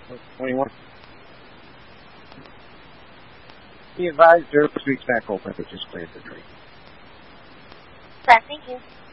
21. Be advised, 0 weeks back open if it just cleared the tree. Correct, thank you.